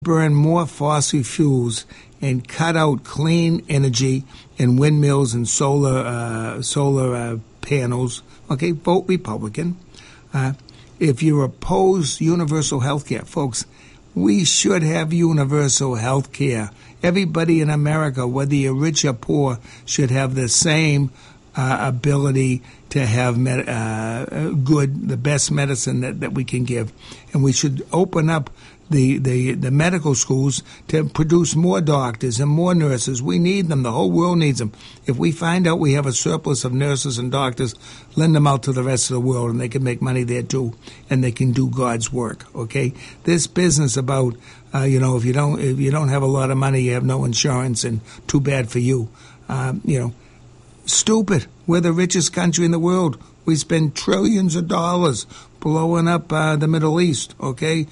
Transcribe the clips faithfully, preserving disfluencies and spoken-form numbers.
burn more fossil fuels and cut out clean energy and windmills and solar uh, solar uh, panels, okay, vote Republican. Uh, if you oppose universal health care, folks, we should have universal health care. Everybody in America, whether you're rich or poor, should have the same uh, ability to have med- uh, good, the best medicine that, that we can give. And we should open up The, the, the medical schools to produce more doctors and more nurses. We need them. The whole world needs them. If we find out we have a surplus of nurses and doctors, lend them out to the rest of the world, and they can make money there too, and they can do God's work. Okay, this business about uh, you know if you don't if you don't have a lot of money, you have no insurance, and too bad for you. Um, you know, stupid. We're the richest country in the world. We spend trillions of dollars blowing up uh, the Middle East. Okay.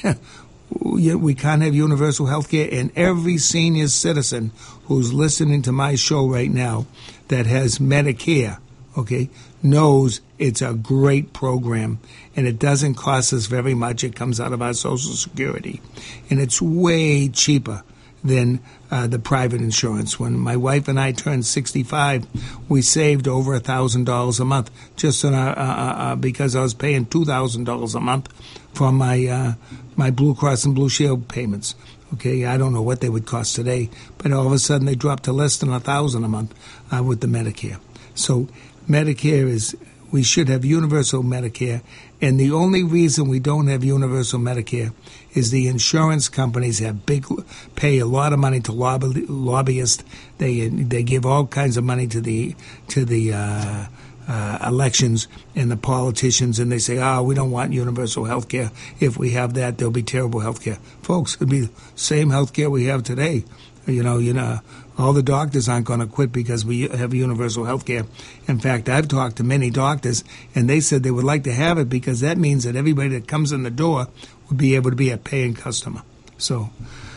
We can't have universal health care, and every senior citizen who's listening to my show right now that has Medicare, okay, knows it's a great program, and it doesn't cost us very much. It comes out of our Social Security, and it's way cheaper than uh, the private insurance. When my wife and I turned sixty-five, we saved over one thousand dollars a month just on our, uh, uh, because I was paying two thousand dollars a month for my uh, my Blue Cross and Blue Shield payments. Okay, I don't know what they would cost today, but all of a sudden they dropped to less than one thousand dollars a month uh, with the Medicare. So Medicare is, we should have universal Medicare, and the only reason we don't have universal Medicare is the insurance companies have big, pay a lot of money to lobby, lobbyists. They they give all kinds of money to the to the uh, uh, elections and the politicians, and they say, "Oh, we don't want universal health care. If we have that, there'll be terrible health care." Folks, it'll be the same health care we have today. You know, you know, all the doctors aren't going to quit because we have universal health care. In fact, I've talked to many doctors, and they said they would like to have it because that means that everybody that comes in the door would be able to be a paying customer. So,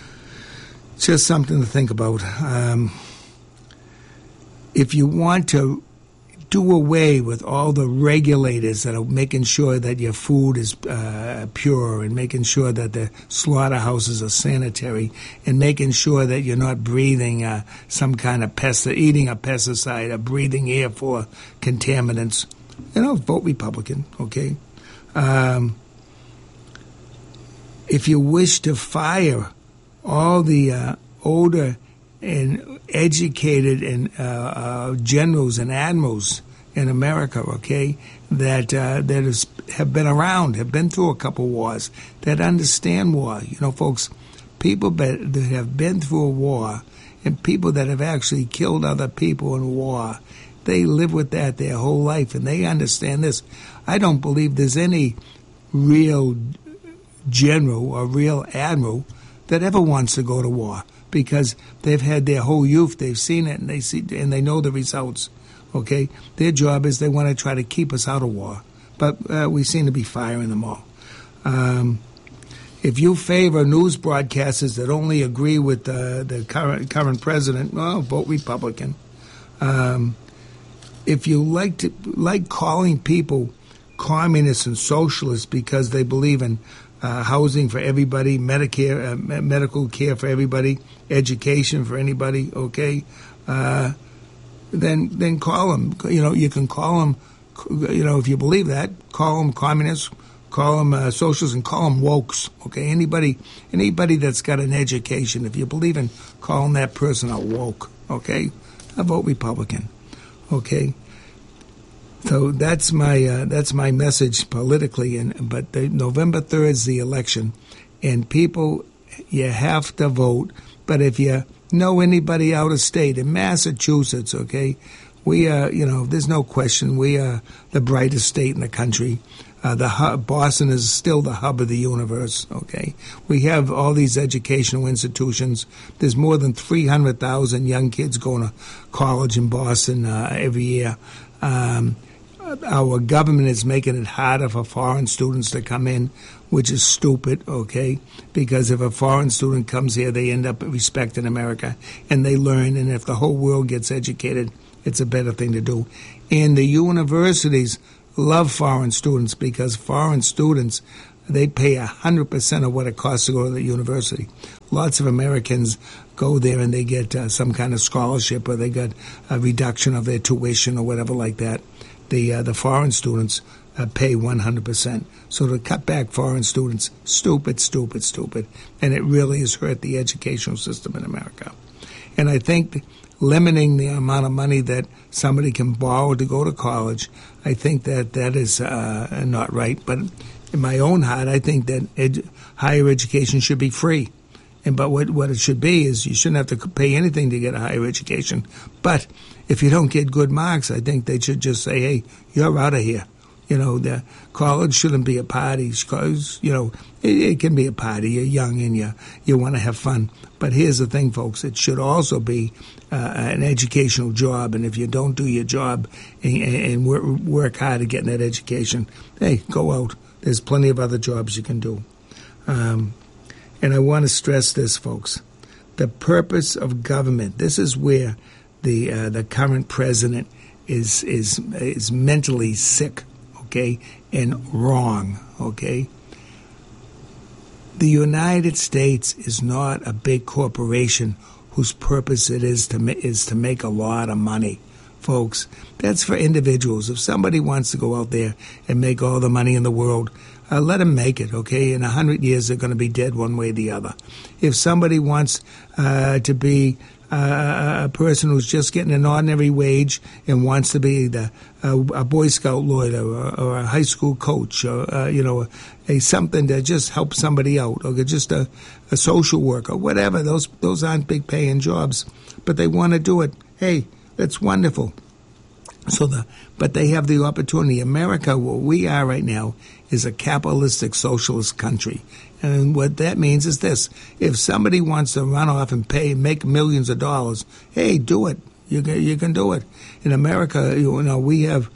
just something to think about. Um, if you want to do away with all the regulators that are making sure that your food is uh, pure, and making sure that the slaughterhouses are sanitary, and making sure that you're not breathing uh, some kind of pest, eating a pesticide, or breathing air for contaminants, you know, vote Republican, okay? Um, if you wish to fire all the uh, older and educated and uh, uh, generals and admirals in America, okay, that uh, that is, have been around, have been through a couple wars, that understand war. You know, folks, people that have been through a war and people that have actually killed other people in war, they live with that their whole life, and they understand this. I don't believe there's any real general or real admiral that ever wants to go to war, because they've had their whole youth, they've seen it, and they see and they know the results. Okay, their job is they want to try to keep us out of war, but uh, we seem to be firing them all. Um, if you favor news broadcasters that only agree with uh, the current current president, well, vote Republican. Um, if you like to like calling people communists and socialists because they believe in Uh, housing for everybody, Medicare, uh, medical care for everybody, education for anybody, okay? Uh, then then call them. You know, you can call them, you know, if you believe that, call them communists, call them uh, socialists, and call them wokes, okay? Anybody anybody that's got an education, if you believe in calling that person a woke, okay? I vote Republican, okay? So that's my uh, that's my message politically. And but the, November third is the election, and people, you have to vote. But if you know anybody out of state, in Massachusetts, okay, we are, you know, there's no question we are the brightest state in the country. Uh, the hub, Boston is still the hub of the universe, okay? We have all these educational institutions. There's more than three hundred thousand young kids going to college in Boston uh, every year. Um, our government is making it harder for foreign students to come in, which is stupid, okay? Because if a foreign student comes here, they end up respecting America, and they learn, and if the whole world gets educated, it's a better thing to do. And the universities love foreign students because foreign students they pay one hundred percent of what it costs to go to the university. Lots of Americans go there and they get uh, some kind of scholarship, or they get a reduction of their tuition or whatever like that. The uh, the foreign students uh, pay one hundred percent. So to cut back foreign students, stupid, stupid, stupid. And it really has hurt the educational system in America. And I think limiting the amount of money that somebody can borrow to go to college, I think that that is uh, not right. But in my own heart, I think that ed- higher education should be free. And but what, what it should be is you shouldn't have to pay anything to get a higher education. But if you don't get good marks, I think they should just say, hey, you're out of here. You know, the college shouldn't be a party because, you know, it, it can be a party. You're young and you, you want to have fun. But here's the thing, folks. It should also be uh, an educational job. And if you don't do your job and, and work, work hard at getting that education, hey, go out. There's plenty of other jobs you can do. Um, and I want to stress this, folks. The purpose of government, this is where the uh, the current president is is is mentally sick. Okay, and wrong, okay? The United States is not a big corporation whose purpose it is to ma- is to make a lot of money, folks. That's for individuals. If somebody wants to go out there and make all the money in the world, uh, let them make it, okay? In a hundred years, they're going to be dead one way or the other. If somebody wants uh, to be Uh, a person who's just getting an ordinary wage and wants to be the uh, a Boy Scout leader or, or a high school coach or uh, you know a, a something that just helps somebody out, or just a, a social worker, whatever. Those those aren't big paying jobs, but they want to do it. Hey, that's wonderful. So the but they have the opportunity. America, what we are right now, is a capitalistic socialist country. And what that means is this. If somebody wants to run off and pay, make millions of dollars, hey, do it. You can, you can do it. In America, you know, we have,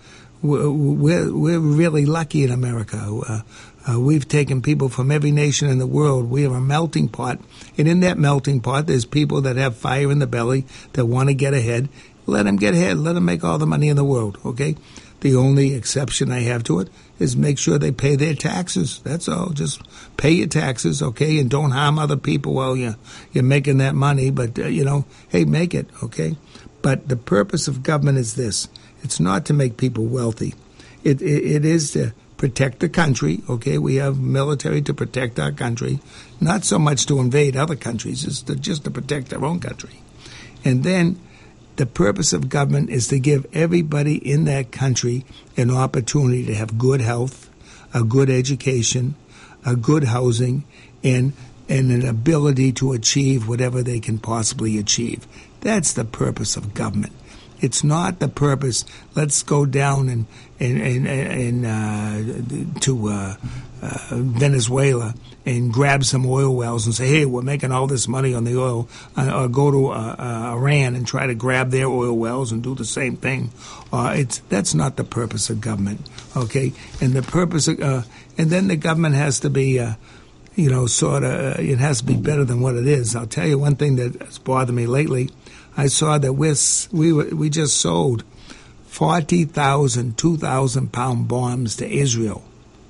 we're, we're really lucky in America. Uh, uh, we've taken people from every nation in the world. We are a melting pot. And in that melting pot, there's people that have fire in the belly that want to get ahead. Let them get ahead. Let them make all the money in the world, okay? The only exception I have to it is make sure they pay their taxes. That's all. Just pay your taxes, okay, and don't harm other people while you're, you're making that money. But, uh, you know, hey, make it, okay? But the purpose of government is this. It's not to make people wealthy. It, it, it is to protect the country, okay? We have military to protect our country, not so much to invade other countries. It's to, just to protect our own country. And then the purpose of government is to give everybody in that country an opportunity to have good health, a good education, a good housing, and and an ability to achieve whatever they can possibly achieve. That's the purpose of government. It's not the purpose, let's go down and, and, and, and uh, to uh, uh, Venezuela and grab some oil wells and say, hey, we're making all this money on the oil, uh, or go to uh, uh, Iran and try to grab their oil wells and do the same thing. Uh, it's that's not the purpose of government, okay? And the purpose of, uh, and then the government has to be, uh, you know, sort of, uh, it has to be better than what it is. I'll tell you one thing that has bothered me lately. I saw that we're, we were, we just sold forty thousand two thousand pound bombs to Israel.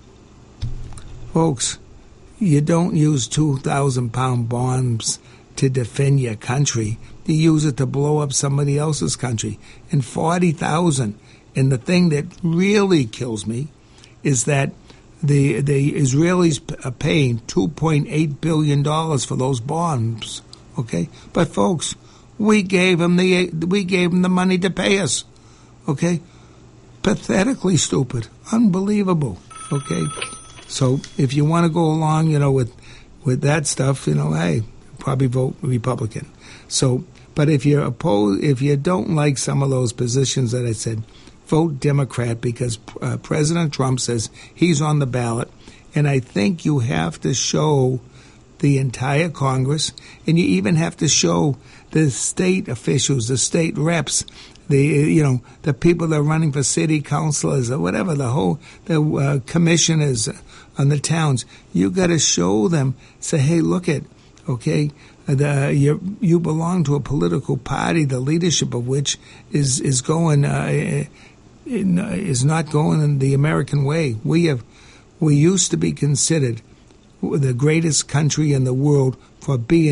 Folks, you don't use two thousand pound bombs to defend your country. You use it to blow up somebody else's country. And forty thousand. And the thing that really kills me is that the the Israelis are paying two point eight billion dollars for those bombs. Okay? But folks, we gave them the we gave them the money to pay us. Okay? Pathetically stupid. Unbelievable. Okay? So if you want to go along, you know, with with that stuff, you know, hey, probably vote Republican. So, but if you oppose, if you don't like some of those positions that I said, vote Democrat, because uh, President Trump says he's on the ballot, and I think you have to show the entire Congress, and you even have to show the state officials, the state reps, the you know the people that are running for city councilors or whatever, the whole the uh, commissioners on the towns. You got to show them, say, hey, look at, okay, the you you belong to a political party, the leadership of which is is going uh, in, is not going in the American way. We have We used to be considered the greatest country in the world for being